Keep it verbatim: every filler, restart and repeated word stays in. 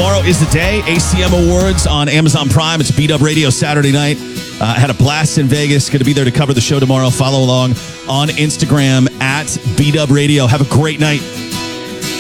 tomorrow is the day. A C M Awards on Amazon Prime. It's Beat Up Radio Saturday night. Uh, had a blast in Vegas. Going to be there to cover the show tomorrow. Follow along on Instagram at Beat Up Radio. Have a great night.